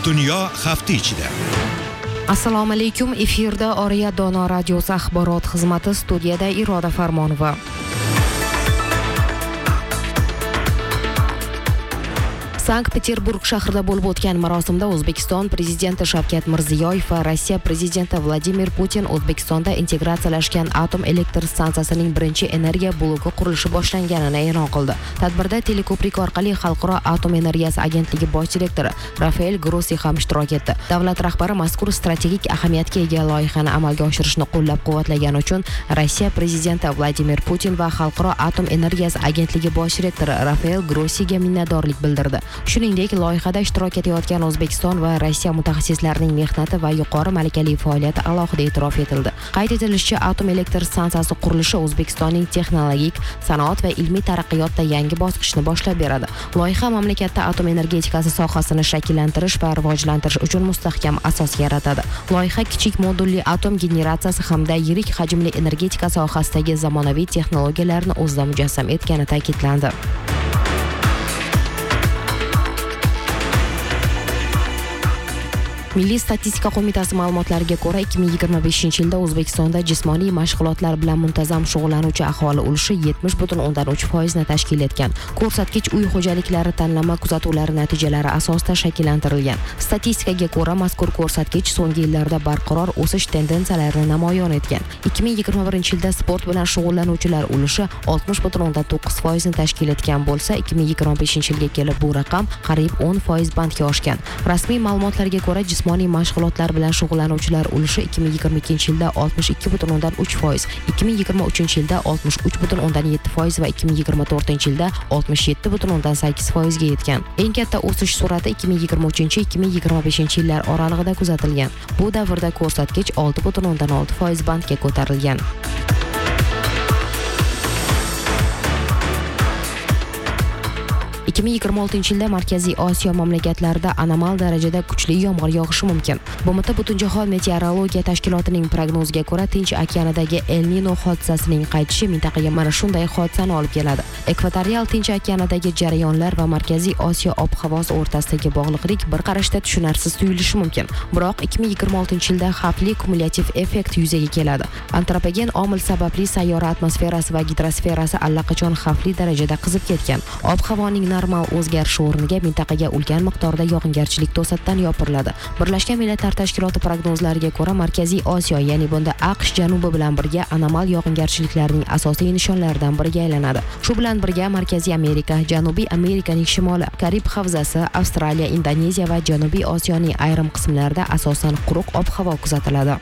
Dunyo hafta ichida. Assalomu alaykum. Efirda Oriya Dono radiosi axborot xizmati, studiyada Iroda Farmonova. Sankt-Peterburg shahrida bo'lib o'tgan marosimda O'zbekiston prezidenti Shavkat Mirziyoyev va Rossiya prezidenti Vladimir Putin O'zbekistonda integratsiyalashgan atom elektr stansiyasining birinchi energiya bloki qurilishi boshlanganini e'lon qildi. Tadbirda teleko'prik orqali Xalqaro atom energiyasi agentligi bosh direktori Rafael Grossi ham ishtirok etdi. Davlat rahbari mazkur strategik ahamiyatga ega loyihani amalga oshirishni qo'llab-quvvatlagani uchun Rossiya prezidenti Vladimir Putin va Xalqaro atom energiyasi agentligi bosh direktori Rafael Grossiga minnatdorlik bildirdi. Shuningdek, loyihada ishtirok etayotgan O'zbekiston va Rossiya mutaxassislarining mehnati va yuqori malakali faoliyati alohida e'tirof etildi. Qayd etilishicha, atom elektr stansiyasi qurilishi O'zbekistonning texnologik, sanoat va ilmiy taraqqiyotda yangi bosqichni boshlab beradi. Loyiha mamlakatda atom energetikasi sohasini shakllantirish va rivojlantirish uchun mustahkam asos yaratadi. Loyiha kichik modulli atom generatsiyasi hamda yirik hajmli energetika sohasidagi zamonaviy texnologiyalarni o'zida mujassam etgani ta'kidlandi. Milliy statistika qo'mitasi ma'lumotlariga ko'ra, 2025-yilda O'zbekistonda jismoniy mashg'ulotlar bilan muntazam shug'ullanuvchi aholi ulushi 70.3% ni tashkil etgan. Ko'rsatkich uy xo'jaliklari tanlama kuzatuvlari natijalari asosida shakllantirilgan. Statistikaga ko'ra, mazkur ko'rsatkich so'nggi yillarda barqaror o'sish tendensiyalarini namoyon etgan. 2021-yilda sport bilan shug'ullanuvchilar ulushi 60.9% ni tashkil etgan bo'lsa, 2025-yilga kelib bu raqam qariyb 10% bandga oshgan. Rasmiy ma'lumotlarga ko'ra, jismoniy mashg'ulotlar bilan shug'ullanuvchilar ulushi 2022-yilda 62.3%, 2023-yilda 63.7% va 2024-yilda 67.8% ga yetgan. Eng katta o'sish sur'ati 2023-2025-yillar oralig'ida kuzatilgan. Bu davrda ko'rsatkich 6.6% bandga ko'tarilgan. ...2026-yilda Markaziy Osiyo mamlakatlarida anomal darajada kuchli yomg'ir yog'ishi mumkin. BMT Butunjahon meteorologiya tashkilotining prognoziga ko'ra, Tinch okeanidagi El Nino hodisasining qaytishi mintaqaga mana shunday hodisani olib keladi. Ekvatorial Tinch okeanidagi jarayonlar va Markaziy Osiyo ob-havosi o'rtasidagi bog'liqlik bir qarashda tushunarsiz tuyulishi mumkin. Biroq 2026-yilda xavfli kumulyativ effekt yuzaga keladi. Antropogen omil sababli sayyora atmosferasi va gidrosferasi allaqachon xavfli darajada qizib ketgan. Ob-havoning normal o'zgarishi o'rniga mintaqaga ulkan miqdorda yog'ingarchilik to'satdan yopiriladi. Birlashgan Millatlar Tashkiloti prognozlariga ko'ra, Markaziy Osiyo, ya'ni bunda AQSh janubi bilan birga anomal yog'ingarchiliklarning asosiy nishonlaridan biriga aylanadi. Shu bilan birga Markaziy Amerika, Janubiy Amerikaning shimoli, Karib havzasi, Avstraliya, Indoneziya va Janubiy Osiyoning ayrim qismlarida asosan quruq ob-havo kuzatiladi.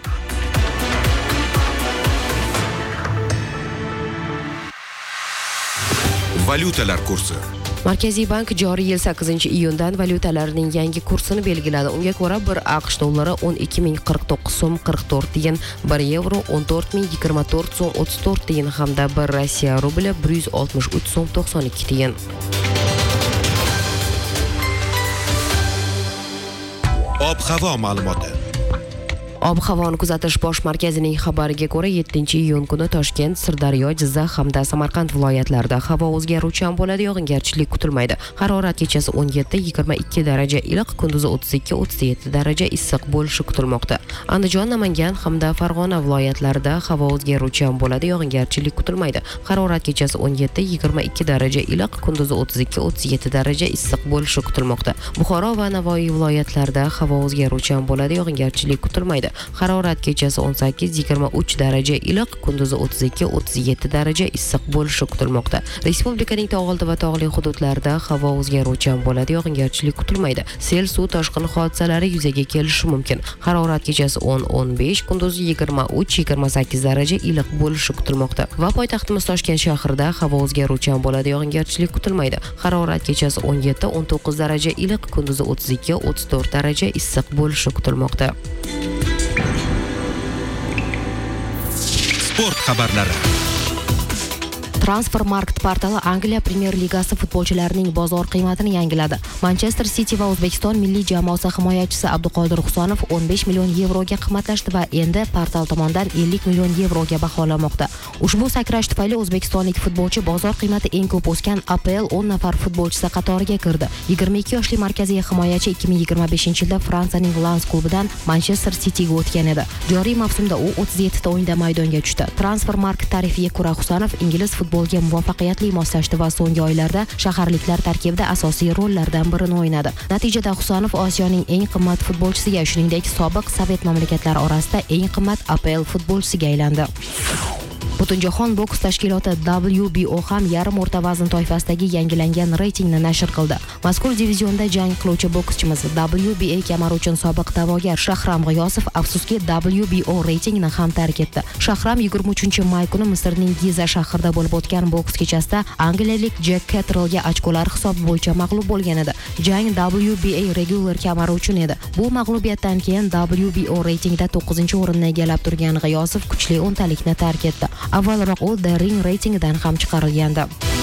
Valyutalar kursi. Markaziy bank joriy yil 8-iyundan valyutalarning yangi kursini belgiladi. Unga ko'ra, 1 AQSh dollari 12.049 so'm 44 tiyin, 1 yevro 14.024 so'm 34 tiyin hamda 1 Rossiya rubli 163 so'm 92 tiyin. Ob-havo ma'lumoti. Ob-havoni kuzatish bosh markazining xabariga ko'ra, 7-iyun kuni Toshkent, Sirdaryo, Jizzax hamda Samarqand viloyatlarida havo o'zgaruvchan bo'ladi, yog'ingarchilik kutilmaydi. Harorat kechasi 17-22 daraja iliq, kunduzi 32-37 daraja issiq bo'lishi kutilmoqda. Andijon, Namangan hamda Farg'ona viloyatlarida havo o'zgaruvchan bo'ladi, yog'ingarchilik kutilmaydi. Harorat kechasi 17-22 daraja iliq, kunduzi 32-37 daraja issiq bo'lishi kutilmoqda. Buxoro va Navoiy viloyatlarida havo o'zgaruvchan bo'ladi, yog'ingarchilik kutilmaydi. Harorat kechasi 18-23 daraja iliq, kunduzi 32-37 daraja issiq bo'lishi kutilmoqda. Respublikaning tog' oldi va tog'li hududlarida havo o'zgaruvchan bo'ladi, yog'ingarchilik kutilmaydi. Sel, suv toshqin hodisalari yuzaga kelishi mumkin. Harorat kechasi 10-15, kunduzi 23-28 daraja iliq bo'lishi kutilmoqda. Va poytaxtimiz Toshkent shahrida havo o'zgaruvchan bo'ladi, yog'ingarchilik kutilmaydi. Harorat kechasi 17-19 daraja iliq, kunduzi 32-34 daraja issiq bo'lishi kutilmoqda. Sport xabarlari. Transfermarkt portali Angliya Premyer Ligasi futbolchilarining bozor qiymatini yangiladi. Manchester City va O'zbekiston milliy jamoasi himoyachisi Abduqodir Husanov 15 million yevroga qimmatlashdi va endi portal tomonidan 50 million yevroga baholanmoqda. Ushbu sakrash tufayli o'zbekistonlik futbolchi bozor qiymati eng ko'p o'sgan APL 10 nafar futbolchisi qatoriga kirdi. 22 yoshli markaziy himoyachi 2025-yilda Fransiyaning Lens klubidan Manchester Cityga o'tgan edi. Joriy mavsumda u 37 ta o'yinda maydonga tushdi. Transfermarkt tarifiga ko'ra Husanov ingliz futbolga muvaffaqiyatli moslashdi va so'nggi oylarda shaharliklar tarkibida asosiy rollardan birini o'ynadi. Natijada Husanov Osiyoning eng qimmat futbolchisiga, shuningdek, sobiq Sovet mamlakatlari orasida eng qimmat APL futbolchisiga aylandi. Butunjahon boks tashkiloti WBO ham yarim o'rta vazn toifasidagi yangilangan reytingni nashr qildi. Mazkur divizionda jang qiluvchi bokschimiz WBA kamari uchun sobiq da'vogar Shahram G'iyosov afsuski WBO reytingni ham tark etdi. Shahram 23-may kuni Misrning Giza shahrida bo'lib o'tgan boks kechasida angliyalik Jack Catterallga ochkolar hisobi bo'yicha mag'lub bo'lgan edi. Jang WBA regular kamari uchun edi. Bu mag'lubiyatdan keyin WBO reytingda 9-o'rinni egallab turgan G'iyosov kuchli o'ntalikni tark etdi. Avvalroq u The Ring reytingidan ham chiqarilgandi.